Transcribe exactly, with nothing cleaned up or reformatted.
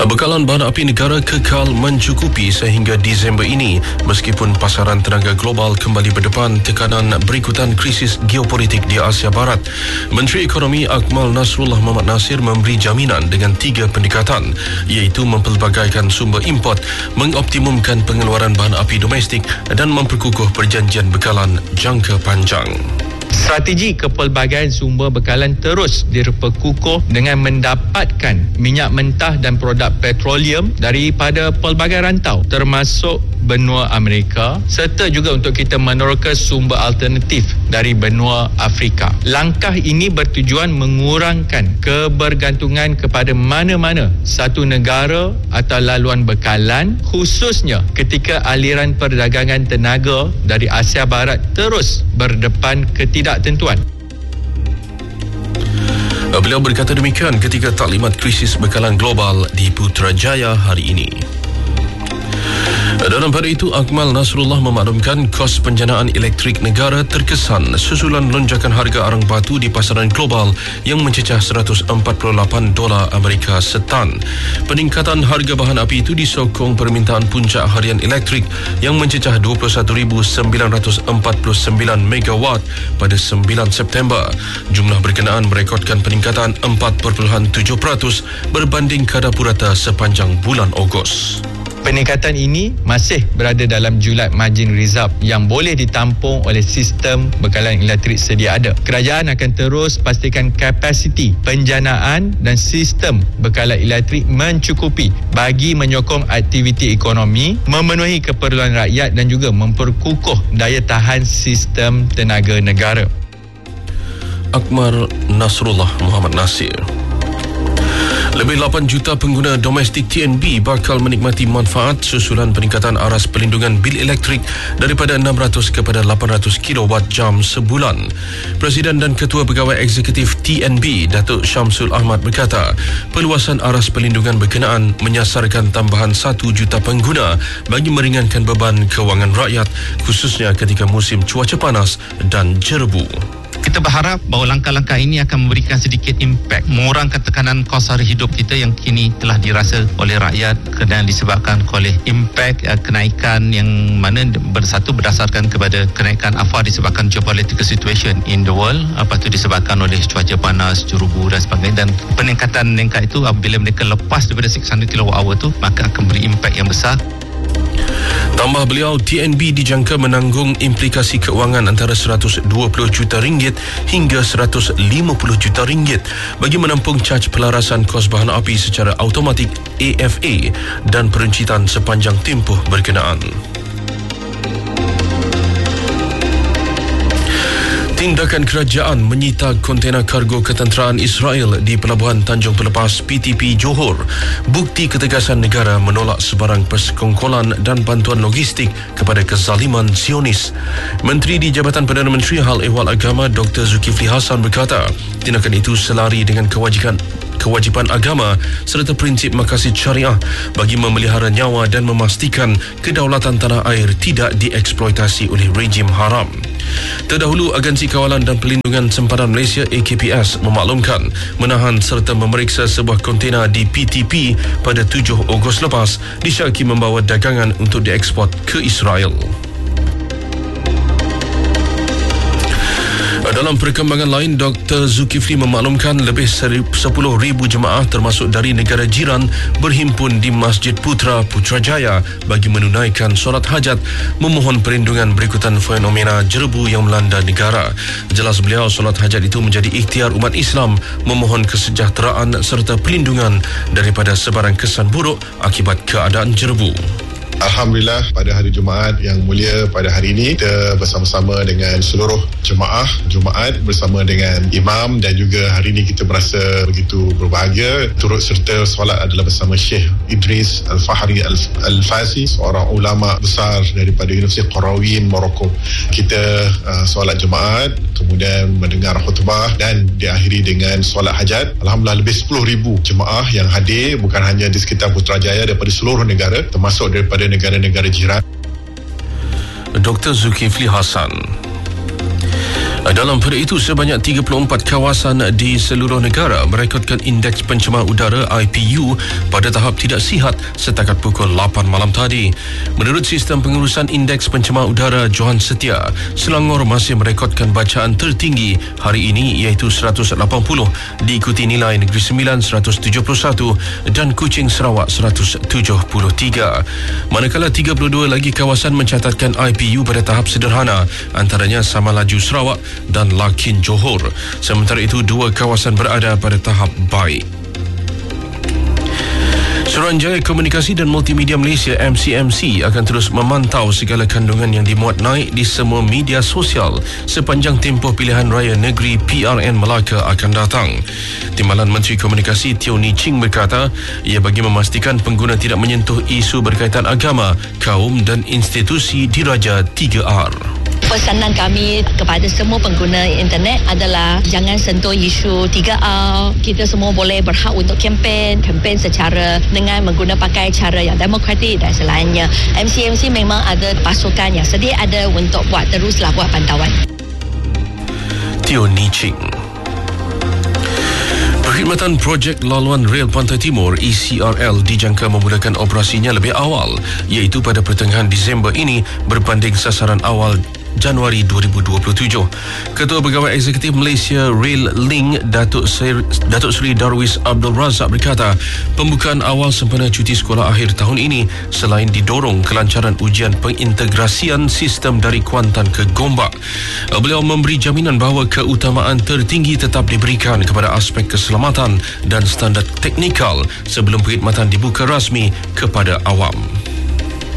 Bekalan bahan api negara kekal mencukupi sehingga Disember ini meskipun pasaran tenaga global kembali berdepan tekanan berikutan krisis geopolitik di Asia Barat. Menteri Ekonomi Akmal Nasrullah Mohamad Nasir memberi jaminan dengan tiga pendekatan, iaitu mempelbagaikan sumber import, mengoptimumkan pengeluaran bahan api domestik dan memperkukuh perjanjian bekalan jangka panjang. Strategi kepelbagaian sumber bekalan terus diperkukuh dengan mendapatkan minyak mentah dan produk petroleum daripada pelbagai rantau termasuk benua Amerika, serta juga untuk kita meneroka sumber alternatif dari benua Afrika. Langkah ini bertujuan mengurangkan kebergantungan kepada mana-mana satu negara atau laluan bekalan, khususnya ketika aliran perdagangan tenaga dari Asia Barat terus berdepan ketidaktentuan. Beliau berkata demikian ketika taklimat krisis bekalan global di Putrajaya hari ini. Dalam pada itu, Akmal Nasrullah memaklumkan kos penjanaan elektrik negara terkesan susulan lonjakan harga arang batu di pasaran global yang mencecah seratus empat puluh lapan dolar Amerika setan. Peningkatan harga bahan api itu disokong permintaan puncak harian elektrik yang mencecah dua puluh satu ribu sembilan ratus empat puluh sembilan megawatt pada sembilan September. Jumlah berkenaan merekodkan peningkatan empat perpuluhan tujuh peratus berbanding kadar purata sepanjang bulan Ogos. Peningkatan ini masih berada dalam julat margin reserve yang boleh ditampung oleh sistem bekalan elektrik sedia ada. Kerajaan akan terus pastikan kapasiti penjanaan dan sistem bekalan elektrik mencukupi bagi menyokong aktiviti ekonomi, memenuhi keperluan rakyat dan juga memperkukuh daya tahan sistem tenaga negara. Akmal Nasrullah Mohamad Nasir. Lebih lapan juta pengguna domestik T N B bakal menikmati manfaat susulan peningkatan aras pelindungan bil elektrik daripada enam ratus kepada lapan ratus kilowatt jam sebulan. Presiden dan Ketua Pegawai Eksekutif T N B, Datuk Syamsul Ahmad berkata, perluasan aras pelindungan berkenaan menyasarkan tambahan satu juta pengguna bagi meringankan beban kewangan rakyat, khususnya ketika musim cuaca panas dan jerebu. Kita berharap bahawa langkah-langkah ini akan memberikan sedikit impak, mengurangkan tekanan kos sara hidup kita yang kini telah dirasa oleh rakyat dan disebabkan oleh impak uh, kenaikan yang mana bersatu berdasarkan kepada kenaikan afa disebabkan geopolitical situation in the world, lepas itu disebabkan oleh cuaca panas, jurubu dan sebagainya, dan peningkatan meningkat itu apabila mereka lepas daripada enam ratus kilowatt hour itu maka akan beri impak yang besar. Tambah beliau, T N B dijangka menanggung implikasi keuangan antara seratus dua puluh juta ringgit hingga seratus lima puluh juta ringgit bagi menampung caj pelarasan kos bahan api secara automatik A F A dan peruncitan sepanjang tempoh berkenaan. Tindakan kerajaan menyita kontena kargo ketenteraan Israel di Pelabuhan Tanjung Pelepas P T P Johor, bukti ketegasan negara menolak sebarang persekongkolan dan bantuan logistik kepada kezaliman Zionis. Menteri di Jabatan Perdana Menteri Hal Ehwal Agama Doktor Zulkifli Hassan berkata, tindakan itu selari dengan kewajiban kewajipan agama serta prinsip maqasid syariah bagi memelihara nyawa dan memastikan kedaulatan tanah air tidak dieksploitasi oleh rejim haram. Terdahulu, Agensi Kawalan dan Perlindungan Sempadan Malaysia A K P S memaklumkan menahan serta memeriksa sebuah kontena di P T P pada tujuh Ogos lepas disyaki membawa dagangan untuk dieksport ke Israel. Dalam perkembangan lain, Doktor Zulkifli memaklumkan lebih sepuluh ribu jemaah termasuk dari negara jiran berhimpun di Masjid Putra Putrajaya bagi menunaikan solat hajat memohon perlindungan berikutan fenomena jerebu yang melanda negara. Jelas beliau, solat hajat itu menjadi ikhtiar umat Islam memohon kesejahteraan serta perlindungan daripada sebarang kesan buruk akibat keadaan jerebu. Alhamdulillah, pada hari Jumaat yang mulia pada hari ini kita bersama-sama dengan seluruh jemaah Jumaat bersama dengan imam, dan juga hari ini kita merasa begitu berbahagia turut serta solat adalah bersama Syekh Idris Al-Fahri Al-Fasi, seorang ulama besar daripada Universiti Qarawin, Morocco. Kita uh, solat Jumaat, kemudian mendengar khutbah dan diakhiri dengan solat hajat. Alhamdulillah, lebih sepuluh ribu jemaah yang hadir, bukan hanya di sekitar Putrajaya, daripada seluruh negara termasuk daripada negara-negara jiran. Doktor Zulkifli Hassan. Dalam pada itu, sebanyak tiga puluh empat kawasan di seluruh negara merekodkan indeks pencemar udara I P U pada tahap tidak sihat setakat pukul lapan malam tadi. Menurut sistem pengurusan indeks pencemar udara Johan Setia, Selangor masih merekodkan bacaan tertinggi hari ini iaitu seratus lapan puluh, diikuti nilai Negeri Sembilan seratus tujuh puluh satu dan Kuching Sarawak seratus tujuh puluh tiga. Manakala tiga puluh dua lagi kawasan mencatatkan I P U pada tahap sederhana, antaranya Samalaju Sarawak dan Lakin Johor. Sementara itu, dua kawasan berada pada tahap baik. Suruhanjaya Komunikasi dan Multimedia Malaysia M C M C akan terus memantau segala kandungan yang dimuat naik di semua media sosial sepanjang tempoh pilihan raya negeri P R N Melaka akan datang. Timbalan Menteri Komunikasi Teo Ni Ching berkata, ia bagi memastikan pengguna tidak menyentuh isu berkaitan agama, kaum dan institusi diraja tiga R. Pesanan kami kepada semua pengguna internet adalah jangan sentuh isu tiga R. Kita semua boleh berhak untuk kempen, kempen secara dengan mengguna pakai cara yang demokratik dan selainnya. M C M C memang ada pasukan yang sedia ada untuk buat teruslah buat pantauan. Teo Ni Ching. Perkhidmatan Projek Laluan Rel Pantai Timur E C R L dijangka memulakan operasinya lebih awal, iaitu pada pertengahan Disember ini berbanding sasaran awal Januari dua ribu dua puluh tujuh. Ketua Pegawai Eksekutif Malaysia Rail Link Datuk Seri, Datuk Seri Darwis Abdul Razak berkata, pembukaan awal sempena cuti sekolah akhir tahun ini selain didorong kelancaran ujian pengintegrasian sistem dari Kuantan ke Gombak. Beliau memberi jaminan bahawa keutamaan tertinggi tetap diberikan kepada aspek keselamatan dan standard teknikal sebelum perkhidmatan dibuka rasmi kepada awam.